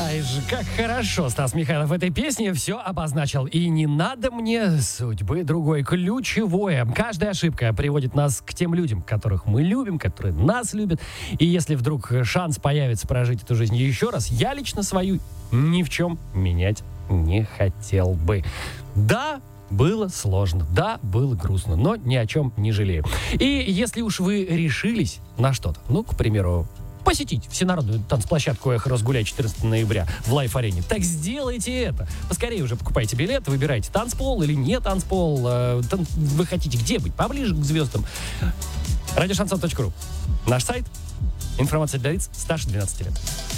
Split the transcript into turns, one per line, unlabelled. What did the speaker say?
Ай же, как хорошо Стас Михайлов в этой песне все обозначил. И не надо мне судьбы другой. Ключевое. Каждая ошибка приводит нас к тем людям, которых мы любим, которые нас любят. И если вдруг шанс появится прожить эту жизнь еще раз, я лично свою ни в чем менять не хотел бы. Да, было сложно, да, было грустно, но ни о чем не жалею. И если уж вы решились на что-то, ну, к примеру, посетить всенародную танцплощадку «Эхо Разгуляй» 14 ноября в Лайф-арене, так сделайте это. Поскорее уже покупайте билет, выбирайте танцпол или не танцпол. Вы хотите где быть? Поближе к звездам. Радиошансон.ру. Наш сайт. Информация для лиц старше 12 лет.